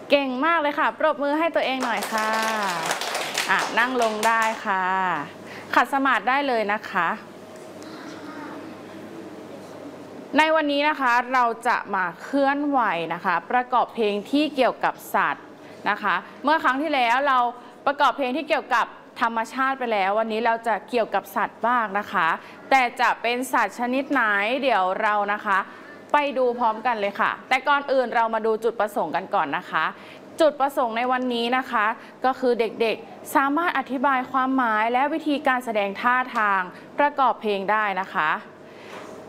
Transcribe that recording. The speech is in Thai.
เก่งมากเลยค่ะปรบมือให้ตัวเองหน่อยค่ะนั่งลงได้ค่ะขัดสมาธิได้เลยนะคะในวันนี้นะคะเราจะมาเคลื่อนไหวนะคะประกอบเพลงที่เกี่ยวกับสัตว์นะคะเมื่อครั้งที่แล้วเราประกอบเพลงที่เกี่ยวกับธรรมชาติไปแล้ววันนี้เราจะเกี่ยวกับสัตว์บ้างนะคะแต่จะเป็นสัตว์ชนิดไหนเดี๋ยวเรานะคะไปดูพร้อมกันเลยค่ะแต่ก่อนอื่นเรามาดูจุดประสงค์กันก่อนนะคะจุดประสงค์ในวันนี้นะคะก็คือเด็กๆสามารถอธิบายความหมายและวิธีการแสดงท่าทางประกอบเพลงได้นะคะ